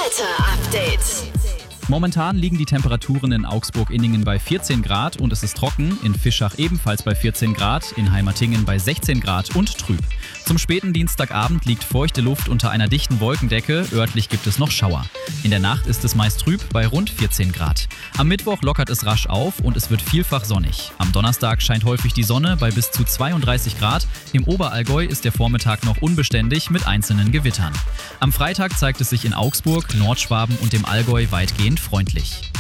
Wetter-Update. Momentan liegen die Temperaturen in Augsburg-Inningen bei 14 Grad und es ist trocken, in Fischach ebenfalls bei 14 Grad, in Heimertingen bei 16 Grad und trüb. Zum späten Dienstagabend liegt feuchte Luft unter einer dichten Wolkendecke, örtlich gibt es noch Schauer. In der Nacht ist es meist trüb bei rund 14 Grad. Am Mittwoch lockert es rasch auf und es wird vielfach sonnig. Am Donnerstag scheint häufig die Sonne bei bis zu 32 Grad. Im Oberallgäu ist der Vormittag noch unbeständig mit einzelnen Gewittern. Am Freitag zeigt es sich in Augsburg, Nordschwaben und dem Allgäu weitgehend freundlich.